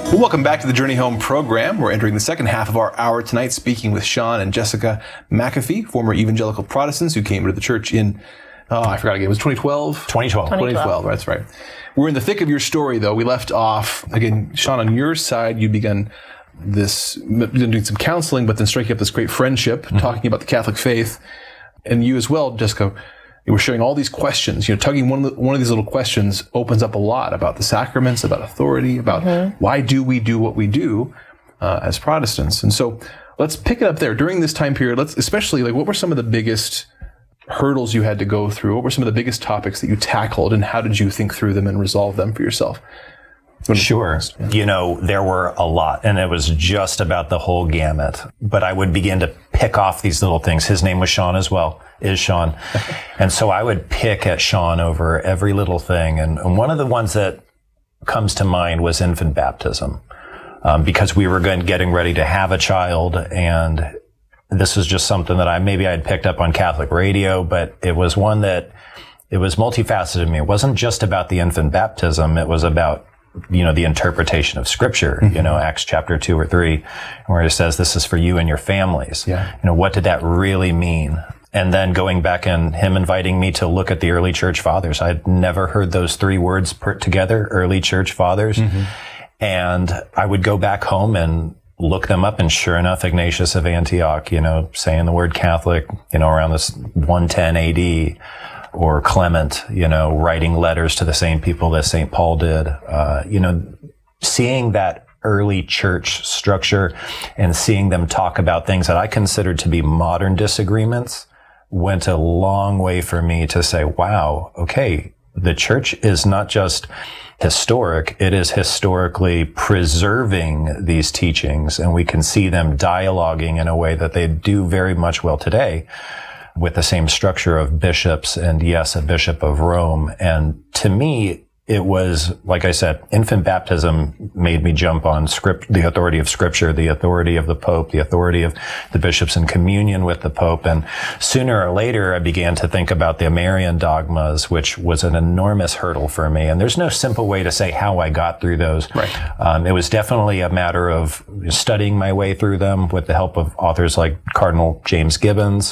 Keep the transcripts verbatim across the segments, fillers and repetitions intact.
Well, welcome back to the Journey Home program. We're entering the second half of our hour tonight, speaking with Sean and Jessica McAfee, former evangelical Protestants who came to the church in, oh, I forgot again, it was twenty twelve? twenty twelve. twenty twelve, that's right. We're in the thick of your story, though. We left off, again, Sean, on your side, you'd begun this, doing some counseling, but then striking up this great friendship, mm-hmm. talking about the Catholic faith. And you as well, Jessica, you were sharing all these questions. You know, tugging one of, the, one of these little questions opens up a lot about the sacraments, about authority, about mm-hmm. why do we do what we do uh, as Protestants. And so let's pick it up there. During this time period, let's especially, like, what were some of the biggest hurdles you had to go through? What were some of the biggest topics that you tackled, and how did you think through them and resolve them for yourself? Sure. Yeah. You know, there were a lot, and it was just about the whole gamut. But I would begin to pick off these little things. His name was Sean as well, is Sean. And so I would pick at Sean over every little thing. And, and one of the ones that comes to mind was infant baptism, um, because we were going, getting ready to have a child, and this was just something that I maybe I'd picked up on Catholic radio, but it was one that it was multifaceted to me. It wasn't just about the infant baptism. It was about, you know, the interpretation of Scripture, mm-hmm. you know, Acts chapter two or three, where it says, this is for you and your families. Yeah. You know, what did that really mean? And then going back and him inviting me to look at the early church fathers. I'd never heard those three words put together, early church fathers. Mm-hmm. And I would go back home and look them up, and sure enough, Ignatius of Antioch, you know, saying the word Catholic, you know, around this one ten A D, or Clement, you know, writing letters to the same people that Saint Paul did. Uh, you know, seeing that early church structure and seeing them talk about things that I considered to be modern disagreements went a long way for me to say, wow, okay, the church is not just historic, it is historically preserving these teachings, and we can see them dialoguing in a way that they do very much well today, with the same structure of bishops and, yes, a bishop of Rome. And to me, it was, like I said, infant baptism made me jump on script, the authority of Scripture, the authority of the Pope, the authority of the bishops in communion with the Pope. And sooner or later, I began to think about the Marian dogmas, which was an enormous hurdle for me. And there's no simple way to say how I got through those. Right. Um, it was definitely a matter of studying my way through them with the help of authors like Cardinal James Gibbons.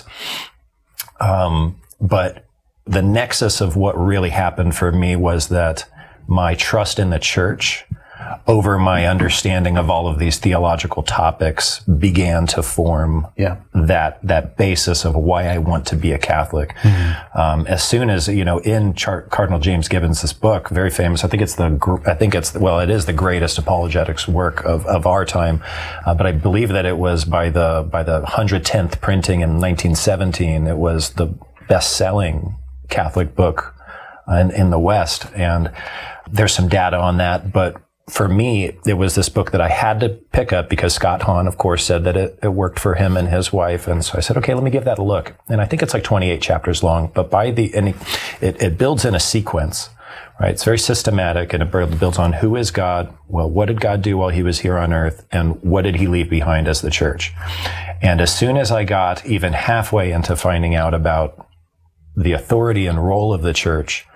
Um, but the nexus of what really happened for me was that my trust in the church over my understanding of all of these theological topics began to form yeah. that, that basis of why I want to be a Catholic. Mm-hmm. Um, as soon as, you know, in Char- Cardinal James Gibbons' this book, very famous, I think it's the, gr- I think it's, well, it is the greatest apologetics work of, of our time. Uh, but I believe that it was by the, by the one hundred tenth printing in nineteen seventeen, it was the best-selling Catholic book in, in the West. And there's some data on that, but for me, it was this book that I had to pick up because Scott Hahn, of course, said that it, it worked for him and his wife. And so I said, okay, let me give that a look. And I think it's like twenty-eight chapters long, but by the, and it, it builds in a sequence, right? It's very systematic, and it builds on who is God? Well, what did God do while he was here on earth? And what did he leave behind as the church? And as soon as I got even halfway into finding out about the authority and role of the church,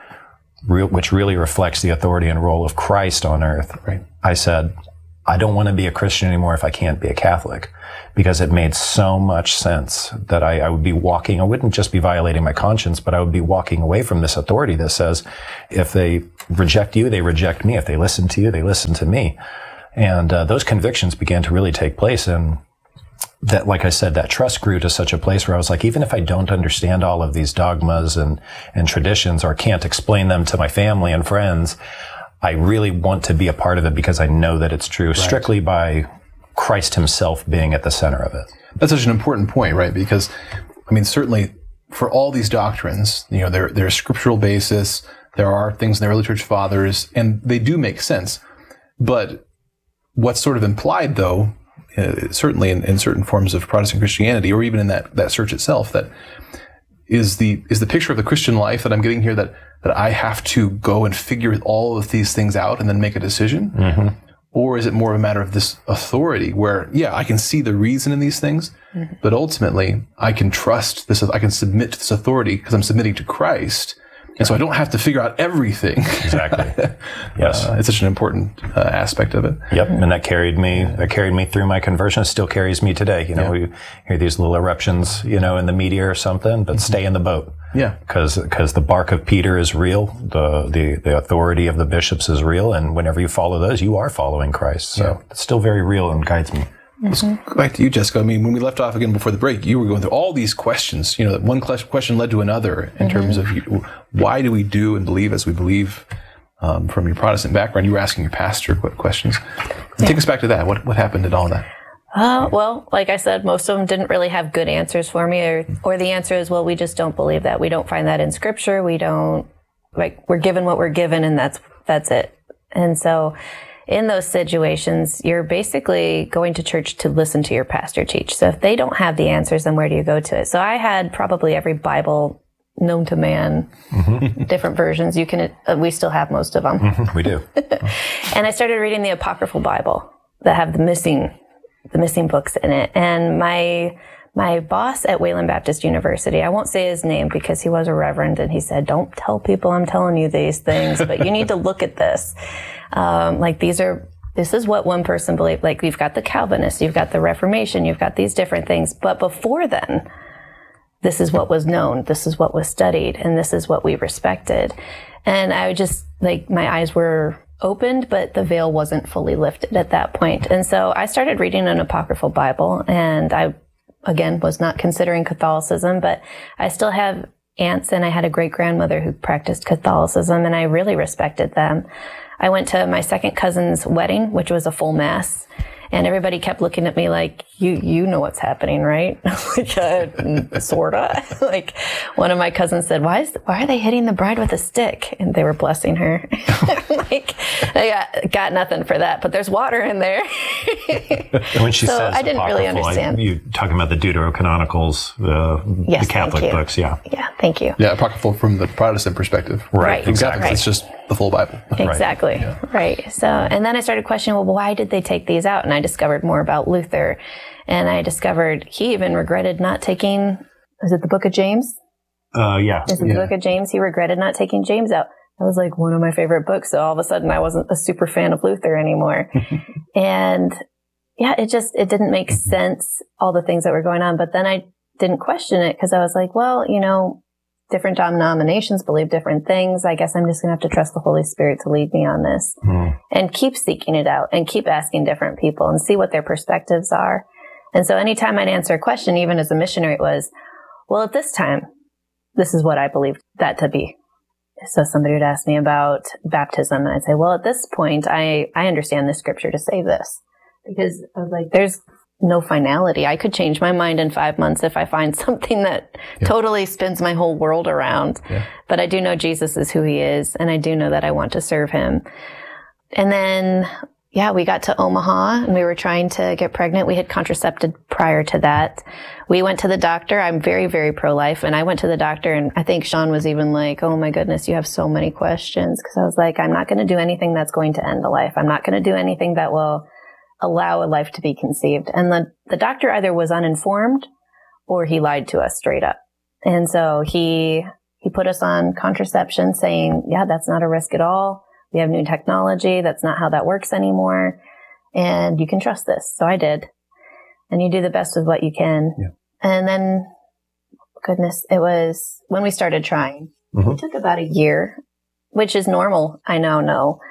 which really reflects the authority and role of Christ on earth, right, I said, I don't want to be a Christian anymore if I can't be a Catholic, because it made so much sense that I, I would be walking, I wouldn't just be violating my conscience, but I would be walking away from this authority that says, if they reject you, they reject me. If they listen to you, they listen to me. And uh, those convictions began to really take place. And that, like I said, that trust grew to such a place where I was like, even if I don't understand all of these dogmas and, and traditions, or can't explain them to my family and friends, I really want to be a part of it because I know that it's true, right, strictly by Christ himself being at the center of it. That's such an important point, right? Because, I mean, certainly for all these doctrines, you know, there, there's scriptural basis, there are things in the early church fathers, and they do make sense. But what's sort of implied, though, Uh, certainly in, in certain forms of Protestant Christianity, or even in that, that search itself, that is the is the picture of the Christian life that I'm getting here, that, that I have to go and figure all of these things out and then make a decision? Mm-hmm. Or is it more of a matter of this authority where, yeah, I can see the reason in these things, mm-hmm, but ultimately I can trust this, I can submit to this authority because I'm submitting to Christ, And so I don't have to figure out everything. Exactly. Yes. Uh, it's such an important uh, aspect of it. Yep. And that carried me, that carried me through my conversion. It still carries me today. You know, yeah. we hear these little eruptions, you know, in the media or something, but mm-hmm. stay in the boat. Yeah. Because, because the bark of Peter is real. The, the, the authority of the bishops is real. And whenever you follow those, you are following Christ. So yeah. it's still very real and guides me. Let's go back to you, Jessica. I mean, when we left off again before the break, you were going through all these questions. You know, one question led to another in mm-hmm. terms of why do we do and believe as we believe. Um, from your Protestant background, you were asking your pastor questions. Yeah. Take us back to that. What what happened in all that? Uh, well, like I said, most of them didn't really have good answers for me, or or the answer is, well, we just don't believe that. We don't find that in Scripture. We don't like we're given what we're given, and that's that's it. And so, in those situations, you're basically going to church to listen to your pastor teach. So if they don't have the answers, then where do you go to it? So I had probably every Bible known to man, mm-hmm. different versions. You can, uh, we still have most of them. Mm-hmm. We do. And I started reading the Apocryphal Bible that have the missing, the missing books in it. And my, my boss at Wayland Baptist University, I won't say his name because he was a reverend, and he said, don't tell people I'm telling you these things, but you need to look at this. Um, like these are, this is what one person believed. Like you've got the Calvinists, you've got the Reformation, you've got these different things. But before then, this is what was known, this is what was studied, and this is what we respected. And I would just, like, my eyes were opened, but the veil wasn't fully lifted at that point. And so I started reading an Apocryphal Bible, and I, again, was not considering Catholicism, but I still have aunts, and I had a great-grandmother who practiced Catholicism, and I really respected them. I went to my second cousin's wedding, which was a full mass. And everybody kept looking at me like, you you know what's happening, right? like, uh, sorta. like, one of my cousins said, why is why are they hitting the bride with a stick? And they were blessing her. like, I got, got nothing for that, but there's water in there. And when she so says I didn't really understand. I, you talking about the Deuterocanonicals, the, yes, the Catholic books, yeah. Yeah, thank you. Yeah, apocryphal from the Protestant perspective. Right, right. exactly. Right. It's just the full Bible. Exactly. Right. Yeah. right. So, and then I started questioning, well, why did they take these out? And I discovered more about Luther. And I discovered he even regretted not taking, is it the Book of James? Uh, yeah. Is it yeah. the Book of James? He regretted not taking James out. That was like one of my favorite books. So all of a sudden I wasn't a super fan of Luther anymore. and yeah, it just, it didn't make sense, all the things that were going on. But then I didn't question it because I was like, well, you know, different denominations believe different things. I guess I'm just going to have to trust the Holy Spirit to lead me on this mm. and keep seeking it out and keep asking different people and see what their perspectives are. And so anytime I'd answer a question, even as a missionary, it was, well, at this time, this is what I believed that to be. So somebody would ask me about baptism, and I'd say, well, at this point, I, I understand the scripture to say this. Because I was like, there's no finality. I could change my mind in five months if I find something that yeah. totally spins my whole world around. Yeah. But I do know Jesus is who he is, and I do know that I want to serve him. And then, yeah, we got to Omaha, and we were trying to get pregnant. We had contracepted prior to that. We went to the doctor. I'm very, very pro-life, and I went to the doctor, and I think Sean was even like, oh my goodness, you have so many questions. Because I was like, I'm not going to do anything that's going to end a life. I'm not going to do anything that will allow a life to be conceived. And the, the doctor either was uninformed or he lied to us straight up. And so he, he put us on contraception saying, yeah, that's not a risk at all. We have new technology. That's not how that works anymore. And you can trust this. So I did. And you do the best with what you can. Yeah. And then, goodness, it was when we started trying. Mm-hmm. It took about a year, which is normal, I now know,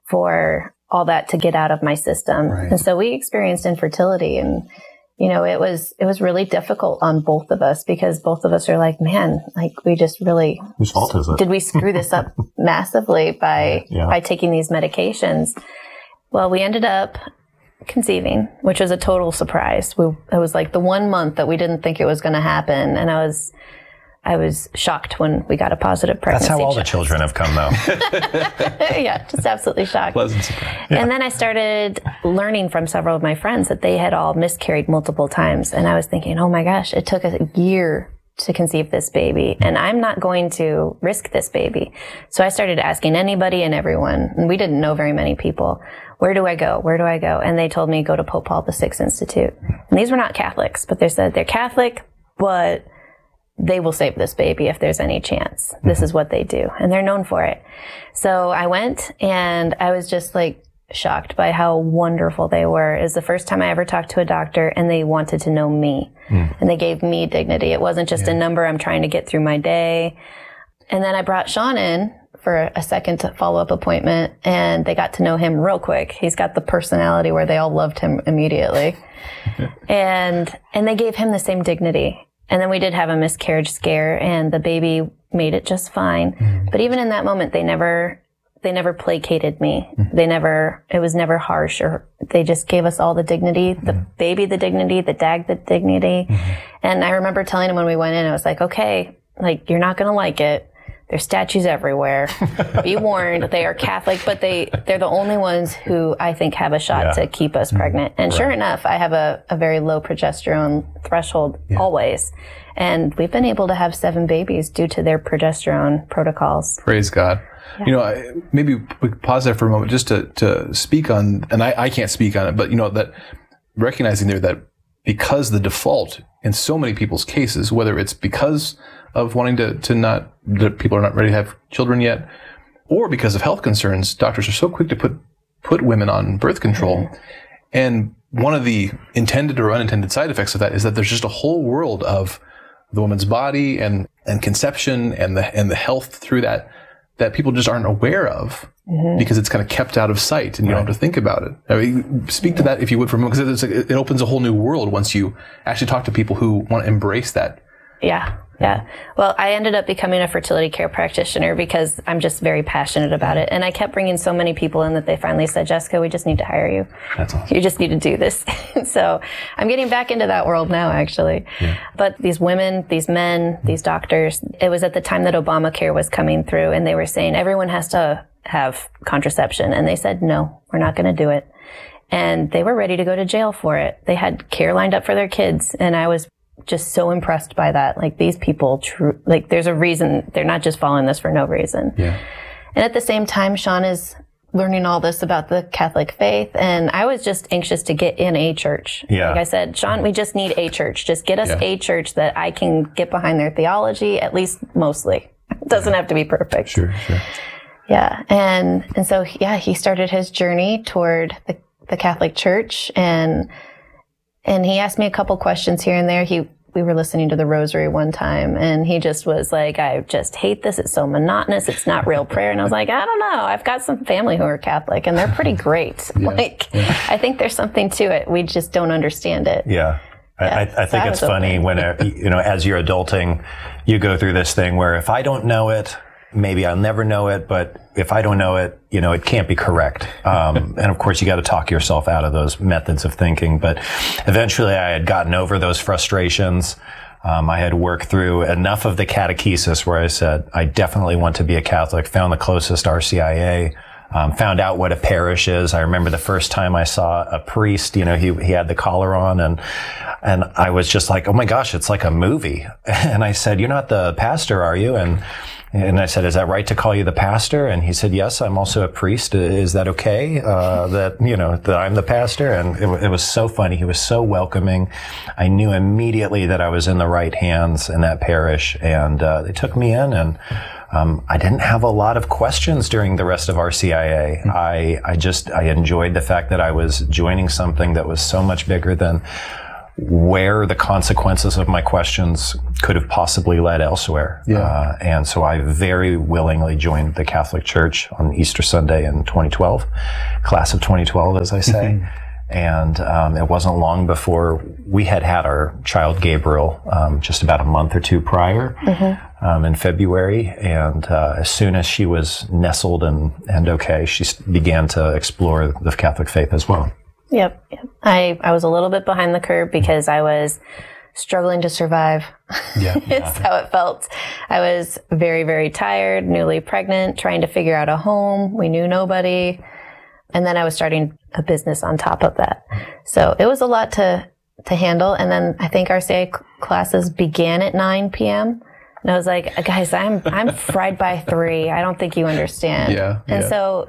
for all that to get out of my system. Right. And so we experienced infertility, and, you know, it was, it was really difficult on both of us because both of us are like, man, like we just really, whose fault is it? Did we screw this up massively by, yeah. by taking these medications? Well, we ended up conceiving, which was a total surprise. We, it was like the one month that we didn't think it was going to happen. And I was, I was shocked when we got a positive pregnancy. That's how all test. the children have come, though. Yeah, just absolutely shocked. Pleasant surprise. Yeah. And then I started learning from several of my friends that they had all miscarried multiple times. And I was thinking, oh my gosh, it took a year to conceive this baby, and I'm not going to risk this baby. So I started asking anybody and everyone, and we didn't know very many people, where do I go? Where do I go? And they told me, go to Pope Paul the Sixth Institute. And these were not Catholics, but they said they're Catholic, but they will save this baby if there's any chance. Mm-hmm. This is what they do. And they're known for it. So I went and I was just like shocked by how wonderful they were. It was the first time I ever talked to a doctor and they wanted to know me. Mm. And they gave me dignity. It wasn't just yeah. a number I'm trying to get through my day. And then I brought Sean in for a second follow-up appointment and they got to know him real quick. He's got the personality where they all loved him immediately. and and they gave him the same dignity. And then we did have a miscarriage scare and the baby made it just fine. Mm. But even in that moment, they never they never placated me. Mm. They never, it was never harsh, or they just gave us all the dignity, the mm. baby the dignity, the dad the dignity. Mm. And I remember telling him when we went in, I was like, okay, like, you're not going to like it. There's statues everywhere. Be warned, they are Catholic, but they, they're the only ones who I think have a shot yeah. to keep us pregnant. And right. sure enough, I have a, a very low progesterone threshold yeah. always. And we've been able to have seven babies due to their progesterone protocols. Praise God. Yeah. You know, I, maybe we could pause there for a moment just to, to speak on, and I, I can't speak on it, but you know, that recognizing there that because the default in so many people's cases, whether it's because of wanting to, to not, that people are not ready to have children yet, or because of health concerns, doctors are so quick to put, put women on birth control. Mm-hmm. And one of the intended or unintended side effects of that is that there's just a whole world of the woman's body and, and conception and the, and the health through that, that people just aren't aware of mm-hmm. because it's kind of kept out of sight and you right. don't have to think about it. I mean, speak to that if you would for a moment, because it's like, it opens a whole new world once you actually talk to people who want to embrace that. Yeah. Yeah. Well, I ended up becoming a fertility care practitioner because I'm just very passionate about it. And I kept bringing so many people in that they finally said, Jessica, we just need to hire you. That's awesome. You just need to do this. So I'm getting back into that world now, actually. Yeah. But these women, these men, these doctors, it was at the time that Obamacare was coming through and they were saying everyone has to have contraception. And they said, no, we're not going to do it. And they were ready to go to jail for it. They had care lined up for their kids. And I was just so impressed by that. Like, these people, tr- like, there's a reason. They're not just following this for no reason. Yeah. And at the same time, Sean is learning all this about the Catholic faith. And I was just anxious to get in a church. Yeah. Like I said, Sean, we just need a church. Just get us yeah. a church that I can get behind their theology, at least mostly. It doesn't yeah. have to be perfect. Sure, sure. Yeah. And, and so, yeah, he started his journey toward the, the Catholic Church, and And he asked me a couple questions here and there. He, we were listening to the Rosary one time, and he just was like, I just hate this. It's so monotonous. It's not real prayer. And I was like, I don't know. I've got some family who are Catholic, and they're pretty great. Yeah. Like, yeah. I think there's something to it. We just don't understand it. Yeah. Yeah. I, I think so it's funny when, uh, you know, as you're adulting, you go through this thing where if I don't know it, maybe I'll never know it, but if I don't know it, you know, it can't be correct. Um, and of course, you got to talk yourself out of those methods of thinking. But eventually I had gotten over those frustrations. Um, I had worked through enough of the catechesis where I said, I definitely want to be a Catholic, found the closest R C I A, um, found out what a parish is. I remember the first time I saw a priest, you know, he, he had the collar on, and, and I was just like, oh my gosh, it's like a movie. And I said, you're not the pastor, are you? And And I said, is that right to call you the pastor? And he said, yes, I'm also a priest. Is that okay? Uh, that, you know, that I'm the pastor? And it, it was so funny. He was so welcoming. I knew immediately that I was in the right hands in that parish. And, uh, they took me in, and, um, I didn't have a lot of questions during the rest of R C I A. Mm-hmm. I, I just, I enjoyed the fact that I was joining something that was so much bigger than where the consequences of my questions could have possibly led elsewhere. Yeah. Uh, and so I very willingly joined the Catholic Church on Easter Sunday in twenty twelve, class of twenty twelve, as I say. And um, it wasn't long before we had had our child Gabriel, um, just about a month or two prior, mm-hmm. um, in February. And uh, as soon as she was nestled and, and okay, she began to explore the Catholic faith as well. Yep. yep. I, I was a little bit behind the curve because I was struggling to survive. Yeah. It's how it felt. I was very, very tired, newly pregnant, trying to figure out a home. We knew nobody. And then I was starting a business on top of that. So it was a lot to, to handle. And then I think our C A classes began at nine p.m. And I was like, guys, I'm, I'm fried by three. I don't think you understand. Yeah. And yeah. so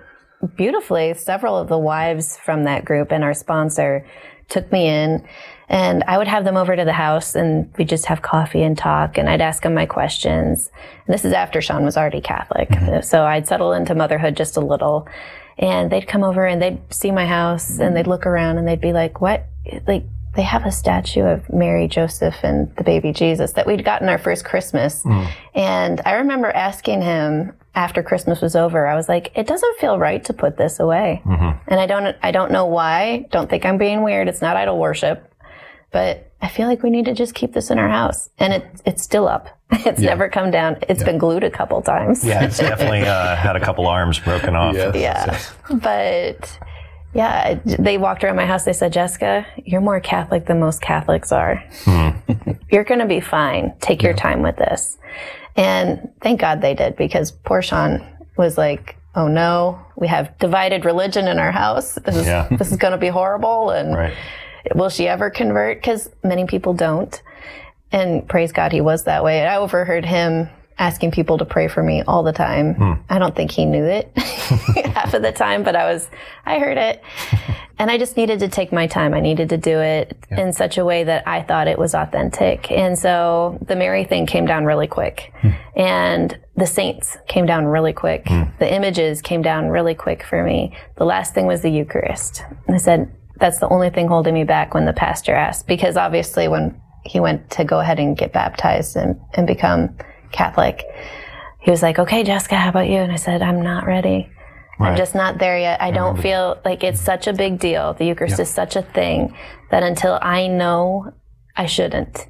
beautifully, several of the wives from that group and our sponsor took me in, and I would have them over to the house, and we'd just have coffee and talk, and I'd ask them my questions. And this is after Sean was already Catholic. Mm-hmm. So I'd settle into motherhood just a little, and they'd come over and they'd see my house, and they'd look around and they'd be like, what? Like, they have a statue of Mary, Joseph, and the baby Jesus that we'd gotten our first Christmas. Mm. And I remember asking him after Christmas was over, I was like, it doesn't feel right to put this away. Mm-hmm. And I don't, I don't know why. Don't think I'm being weird. It's not idol worship, but I feel like we need to just keep this in our house. And it, it's still up. It's yeah. never come down. It's yeah. been glued a couple times. Yeah, it's definitely uh, had a couple arms broken off. Yes. Yeah. But yeah, they walked around my house. They said, Jessica, you're more Catholic than most Catholics are. Mm. You're going to be fine. Take yeah. your time with this. And thank God they did, because poor Sean was like, oh no, we have divided religion in our house. This is, yeah. this is going to be horrible. And right. will she ever convert? Because many people don't. And praise God, he was that way. I overheard him asking people to pray for me all the time. Hmm. I don't think he knew it half of the time, but I was, I heard it. And I just needed to take my time. I needed to do it yeah. in such a way that I thought it was authentic. And so the Mary thing came down really quick. Hmm. And the saints came down really quick. Hmm. The images came down really quick for me. The last thing was the Eucharist. And I said, that's the only thing holding me back when the pastor asked. Because obviously when he went to go ahead and get baptized and, and become Catholic, he was like, okay, Jessica, how about you? And I said, I'm not ready. Right. I'm just not there yet. I don't feel like it's such a big deal. The Eucharist yeah. is such a thing that until I know, I shouldn't.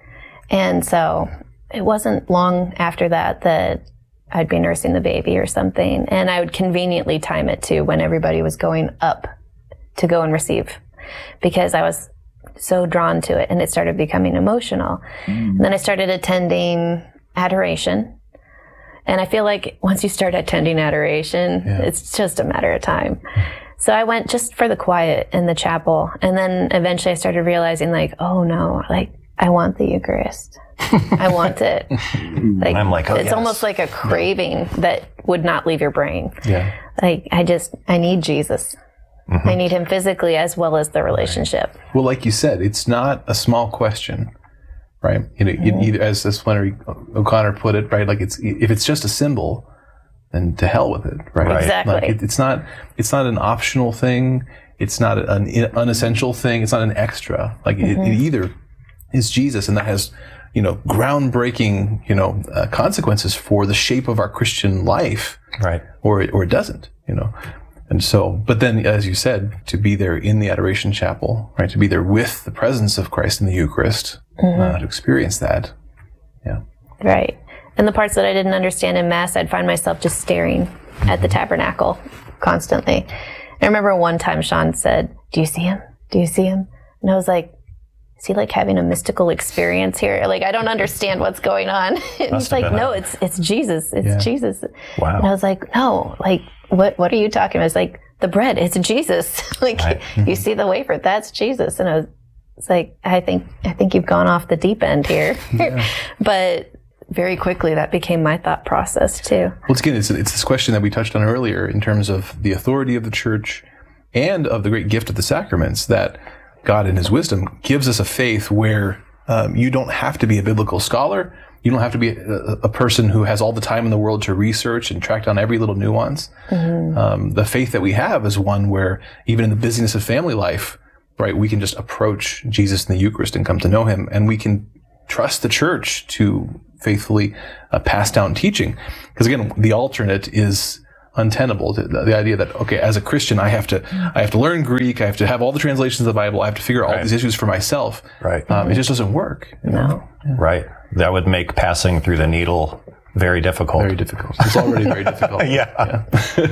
And so it wasn't long after that that I'd be nursing the baby or something. And I would conveniently time it too when everybody was going up to go and receive, because I was so drawn to it and it started becoming emotional. Mm. And then I started attending adoration. And I feel like once you start attending adoration, yeah. it's just a matter of time. So I went just for the quiet in the chapel. And then eventually I started realizing like, oh no, like I want the Eucharist. I want it. Like, I'm like, oh, it's yes. almost like a craving yeah. that would not leave your brain. Yeah. Like I just, I need Jesus. Mm-hmm. I need him physically as well as the relationship. Well, like you said, it's not a small question. Right, you know, mm-hmm. either, as as Flannery O'Connor put it, right, like it's if it's just a symbol, then to hell with it, right? right. Exactly. Like it, it's not it's not an optional thing. It's not an unessential thing. It's not an extra. Like mm-hmm. it, it either is Jesus, and that has you know groundbreaking you know uh, consequences for the shape of our Christian life, right? Or it, or it doesn't, you know. And so, but then, as you said, to be there in the Adoration Chapel, right, to be there with the presence of Christ in the Eucharist, mm-hmm. uh, to experience that, yeah. Right. And the parts that I didn't understand in Mass, I'd find myself just staring mm-hmm. at the tabernacle constantly. I remember one time Sean said, do you see him? Do you see him? And I was like, is he like having a mystical experience here? Like, I don't understand what's going on. And he's like, no, it's it's Jesus. It's yeah. Jesus. Wow. And I was like, no, like, what what are you talking about? It's like, the bread, it's Jesus. Like, right. you see the wafer, that's Jesus. And I was it's like, I think I think you've gone off the deep end here. Yeah. But very quickly, that became my thought process, too. Well, again, it's, it's this question that we touched on earlier in terms of the authority of the church and of the great gift of the sacraments, that God in his wisdom gives us a faith where um, you don't have to be a biblical scholar. You don't have to be a, a person who has all the time in the world to research and track down every little nuance. Mm-hmm. Um, the faith that we have is one where even in the busyness of family life, right, we can just approach Jesus in the Eucharist and come to know him. And we can trust the church to faithfully uh, pass down teaching. Because again, the alternate is untenable. The, the idea that, okay, as a Christian, I have to, I have to learn Greek. I have to have all the translations of the Bible. I have to figure out right. all these issues for myself. Right. Um, it just doesn't work. You know? No. Yeah. Right. That would make passing through the needle very difficult. Very difficult. It's already very difficult. yeah.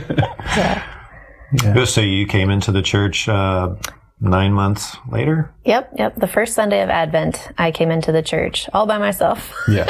yeah. yeah. So you came into the church uh, nine months later? Yep. Yep. The first Sunday of Advent, I came into the church all by myself. Yeah.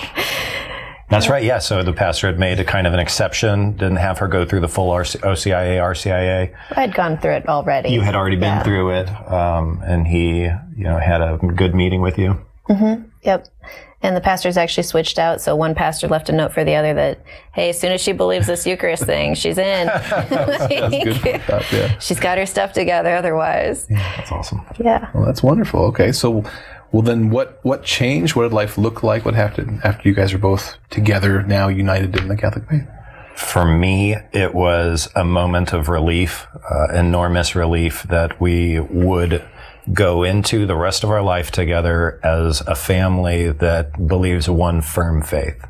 That's right, yeah. So the pastor had made a kind of an exception, didn't have her go through the full O C I A, R C I A. I had gone through it already. You had already been yeah. through it, um, and he, you know, had a good meeting with you. Mm-hmm. Yep. And the pastors actually switched out. So one pastor left a note for the other that, hey, as soon as she believes this Eucharist thing, she's in. That's good for that, yeah. She's got her stuff together otherwise. Yeah, that's awesome. Yeah. Well, that's wonderful. Okay. So, well, then what, what changed? What did life look like? What happened after you guys are both together now, united in the Catholic faith? For me, it was a moment of relief, uh, enormous relief that we would go into the rest of our life together as a family that believes one firm faith,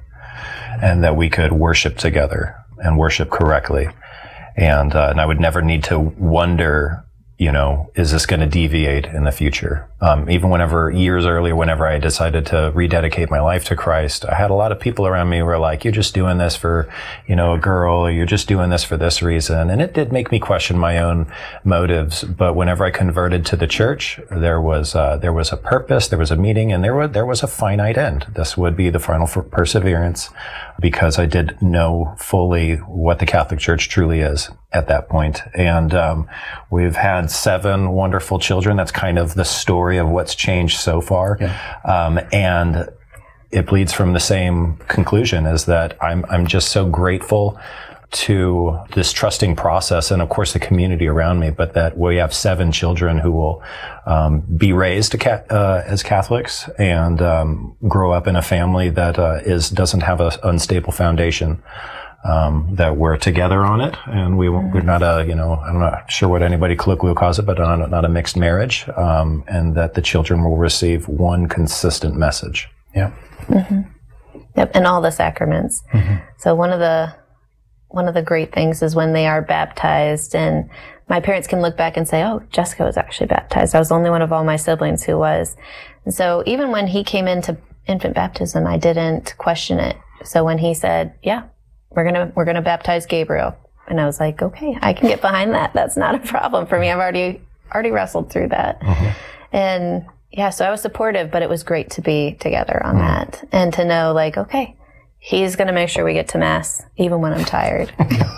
and that we could worship together and worship correctly. And, uh, and I would never need to wonder, you know, is this going to deviate in the future? Um, even whenever, years earlier, whenever I decided to rededicate my life to Christ, I had a lot of people around me who were like, you're just doing this for, you know, a girl, or you're just doing this for this reason. And it did make me question my own motives. But whenever I converted to the church, there was, uh, there was a purpose, there was a meaning, and there was, there was a finite end. This would be the final for perseverance, because I did know fully what the Catholic Church truly is at that point. And, um, we've had seven wonderful children. That's kind of the story of what's changed so far. Yeah. Um, and it bleeds from the same conclusion, is that I'm, I'm just so grateful to this trusting process, and of course the community around me, but that we have seven children who will um, be raised uh, as Catholics and um, grow up in a family that uh, is doesn't have an unstable foundation. Um, that we're together on it, and we, we're not a, you know, I'm not sure what anybody colloquially calls it, but not, not a mixed marriage, um, and that the children will receive one consistent message. Yeah. Mm-hmm. Yep, and all the sacraments. Mm-hmm. So one of the one of the great things is when they are baptized, and my parents can look back and say, "Oh, Jessica was actually baptized. I was the only one of all my siblings who was." And so even when he came into infant baptism, I didn't question it. So when he said, "Yeah, we're gonna we're gonna baptize Gabriel," and I was like, okay, I can get behind that. That's not a problem for me. I've already already wrestled through that. Mm-hmm. And yeah, so I was supportive, but it was great to be together on mm-hmm. that, and to know, like, okay, he's gonna make sure we get to Mass even when I'm tired.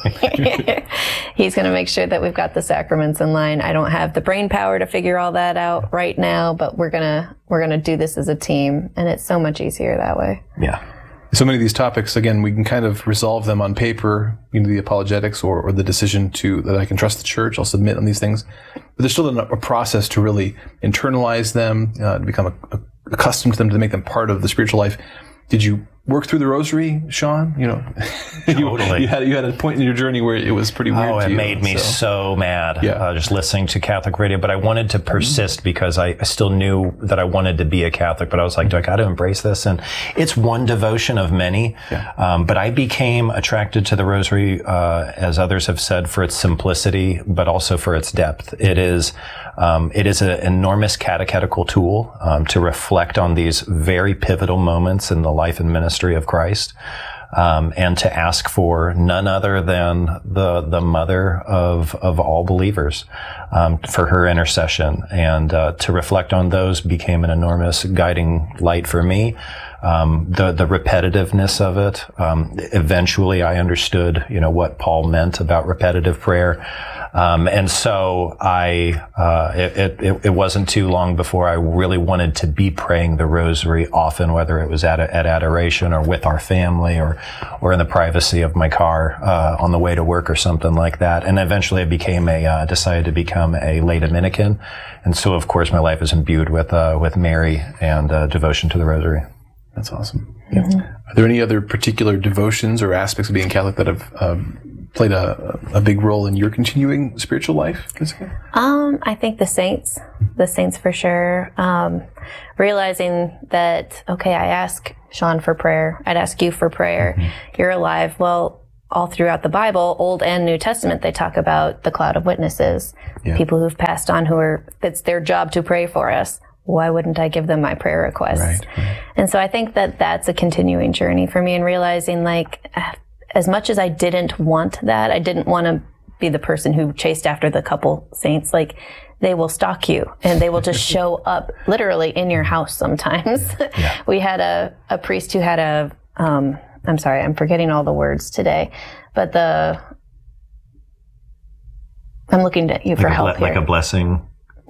He's gonna make sure that we've got the sacraments in line. I don't have the brain power to figure all that out right now, but we're gonna we're gonna do this as a team, and it's so much easier that way. Yeah. So many of these topics, again, we can kind of resolve them on paper, you know, the apologetics or, or the decision to that I can trust the church, I'll submit on these things. But there's still a, a process to really internalize them, uh, to become a, a, accustomed to them, to make them part of the spiritual life. Did you work through the rosary, Sean? You know, you, totally. you had you had a point in your journey where it was pretty weird. Oh, it to you, made me so, so mad. Yeah. Uh, just listening to Catholic radio, but I wanted to persist mm-hmm. because I, I still knew that I wanted to be a Catholic. But I was like, do I got to embrace this? And it's one devotion of many. Yeah. Um, but I became attracted to the rosary, uh, as others have said, for its simplicity, but also for its depth. It is. Um, it is an enormous catechetical tool um, to reflect on these very pivotal moments in the life and ministry of Christ, um, and to ask for none other than the the mother of of all believers, um, for her intercession, and uh, to reflect on those became an enormous guiding light for me. Um, the, the repetitiveness of it. Um, eventually I understood, you know, what Paul meant about repetitive prayer. Um, and so I, uh, it, it, it wasn't too long before I really wanted to be praying the rosary often, whether it was at, at adoration or with our family or, or in the privacy of my car, uh, on the way to work or something like that. And eventually I became a, uh, decided to become a lay Dominican. And so of course my life is imbued with, uh, with Mary and, uh, devotion to the rosary. That's awesome. Yeah. Mm-hmm. Are there any other particular devotions or aspects of being Catholic that have um, played a, a big role in your continuing spiritual life, Jessica? Um, I think the saints, the saints for sure. Um, realizing that, okay, I ask Sean for prayer. I'd ask you for prayer. Mm-hmm. You're alive. Well, all throughout the Bible, Old and New Testament, they talk about the cloud of witnesses, yeah. people who've passed on who are, it's their job to pray for us. Why wouldn't I give them my prayer requests? Right, right. And so I think that that's a continuing journey for me, and realizing, like, as much as I didn't want that, I didn't want to be the person who chased after the couple saints. Like, they will stalk you and they will just show up literally in your house sometimes. Yeah. We had a, a priest who had a, um, I'm sorry, I'm forgetting all the words today, but the, I'm looking at you like for a, help Like here. a blessing.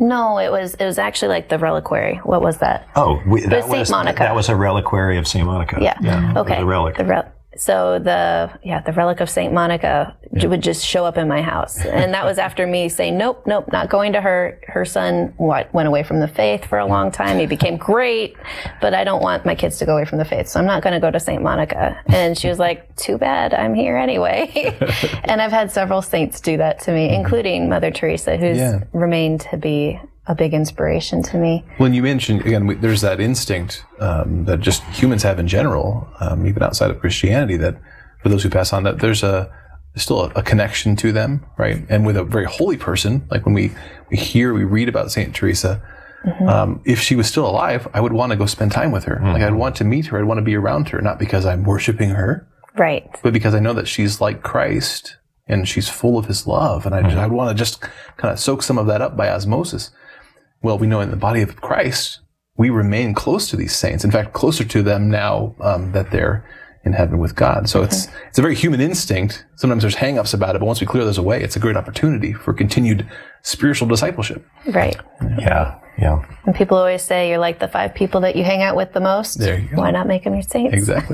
No, it was it was actually like the reliquary. What was that? Oh, we, that Saint was Monica. that was a reliquary of Saint Monica. Yeah. yeah Okay. The relic. The rel- so the yeah the relic of Saint Monica yeah. would just show up in my house, and that was after me saying nope, nope, not going to her. Her son what, went away from the faith for a long time. He became great, but I don't want my kids to go away from the faith, so I'm not going to go to Saint Monica. And she was like, too bad, I'm here anyway. And I've had several saints do that to me, including Mother Teresa, who's yeah. remained to be a big inspiration to me. When you mentioned, again, we, there's that instinct um, that just humans have in general, um, even outside of Christianity, that for those who pass on, that there's a there's still a, a connection to them, right? And with a very holy person, like when we, we hear, we read about Saint Teresa, mm-hmm. um, if she was still alive, I would want to go spend time with her. Mm-hmm. Like I'd want to meet her, I'd want to be around her, not because I'm worshiping her, right? But because I know that she's like Christ and she's full of his love, and I mm-hmm. I'd want to just kind of soak some of that up by osmosis. Well, we know in the body of Christ, we remain close to these saints. In fact, closer to them now um, that they're in heaven with God. So mm-hmm. it's it's a very human instinct. Sometimes there's hang-ups about it, but once we clear those away, it's a great opportunity for continued spiritual discipleship. Right. Yeah, yeah. And people always say you're like the five people that you hang out with the most. There you go. Why not make them your saints? Exactly.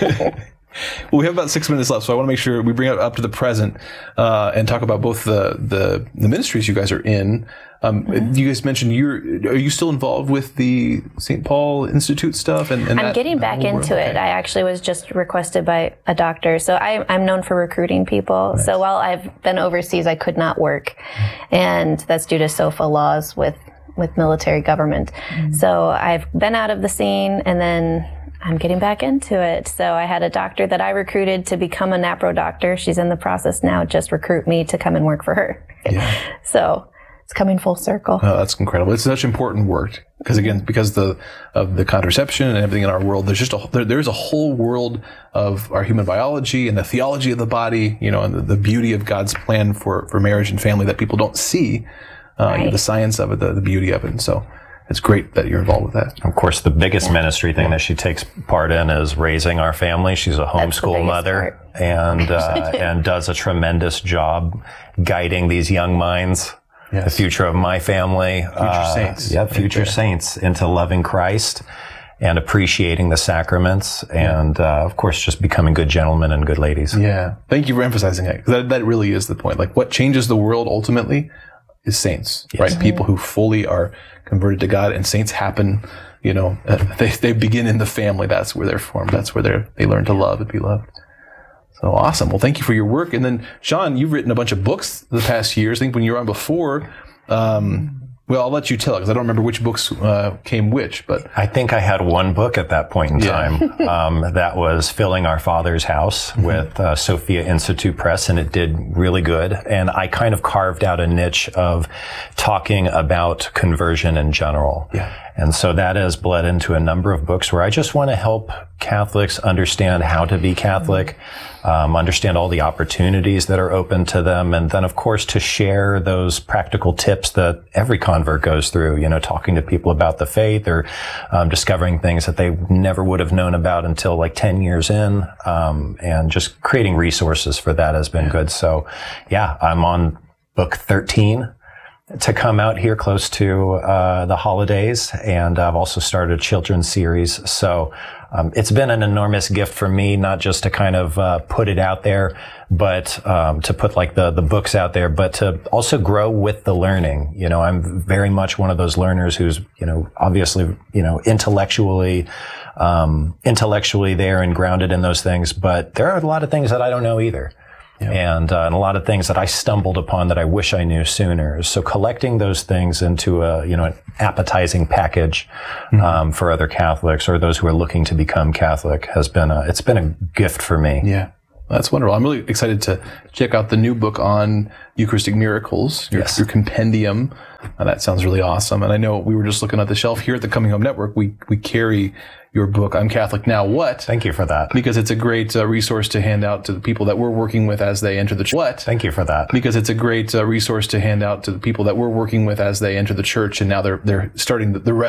Well, we have about six minutes left, so I want to make sure we bring it up to the present uh, and talk about both the, the the ministries you guys are in. Um, mm-hmm. You guys mentioned you're are you still involved with the Saint Paul Institute stuff? And, and I'm that, getting back into world? it. Okay. I actually was just requested by a doctor, so I, I'm known for recruiting people. Nice. So while I've been overseas, I could not work, and that's due to SOFA laws with with military government. Mm-hmm. So I've been out of the scene, and then I'm getting back into it. So I had a doctor that I recruited to become a NAPRO doctor. She's in the process now, just recruit me to come and work for her. Yeah. So it's coming full circle. Oh, that's incredible. It's such important work. Because again, because the, of the contraception and everything in our world, there's just a, there, there's a whole world of our human biology and the theology of the body, you know, and the, the beauty of God's plan for, for marriage and family that people don't see, uh, right. you know, the science of it, the, the beauty of it. And so, it's great that you're involved with that. Of course, the biggest yeah. ministry thing that she takes part in is raising our family. She's a homeschool mother part. and uh, and does a tremendous job guiding these young minds, yes. the future of my family. Future uh, saints. Yeah, future yeah. saints into loving Christ and appreciating the sacraments and, uh, of course, just becoming good gentlemen and good ladies. Yeah. Thank you for emphasizing that, because that, that really is the point. Like, what changes the world ultimately is saints, yes. right? Mm-hmm. People who fully are converted to God, and saints happen, you know, uh, they they begin in the family. That's where they're formed. That's where they they learn to love and be loved. So awesome. Well, thank you for your work. And then, Sean, you've written a bunch of books the past years. I think when you were on before, um, well, I'll let you tell it because I don't remember which books uh, came which, but I think I had one book at that point in time. Yeah. um, that was Filling Our Father's House mm-hmm. with uh, Sophia Institute Press, and it did really good. And I kind of carved out a niche of talking about conversion in general. Yeah. And so that has bled into a number of books where I just want to help Catholics understand how to be Catholic, um, understand all the opportunities that are open to them, and then, of course, to share those practical tips that every convert goes through, you know, talking to people about the faith or um, discovering things that they never would have known about until like ten years in, um, and just creating resources for that has been good. So, yeah, I'm on book thirteen. To come out here close to uh, the holidays, and I've also started a children's series. So um, it's been an enormous gift for me, not just to kind of uh, put it out there, but um, to put like the the books out there, but to also grow with the learning. You know, I'm very much one of those learners who's, you know, obviously, you know, intellectually um, intellectually there and grounded in those things, but there are a lot of things that I don't know either. Yeah. And, uh, and a lot of things that I stumbled upon that I wish I knew sooner. So collecting those things into a, you know, an appetizing package, mm-hmm. um, for other Catholics or those who are looking to become Catholic has been a, it's been a gift for me. Yeah. That's wonderful. I'm really excited to check out the new book on Eucharistic miracles, your, yes. your compendium. Uh, that sounds really awesome. And I know we were just looking at the shelf here at the Coming Home Network. We, we carry your book, I'm Catholic Now What? Thank you for that. Because it's a great uh, resource to hand out to the people that we're working with as they enter the church. What? Thank you for that. Because it's a great uh, resource to hand out to the people that we're working with as they enter the church, and now they're they're starting the, the rest